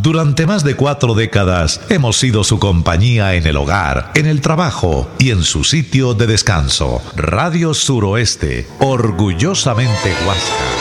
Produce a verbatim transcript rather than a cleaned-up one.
Durante más de cuatro décadas hemos sido su compañía en el hogar, en el trabajo y en su sitio de descanso. Radio Suroeste, orgullosamente Huasca.